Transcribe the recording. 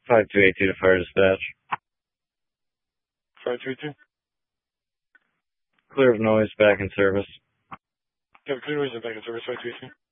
5282 to fire dispatch. 5282. Clear of noise, back in service. Yeah, clear noise and back in service, 5282.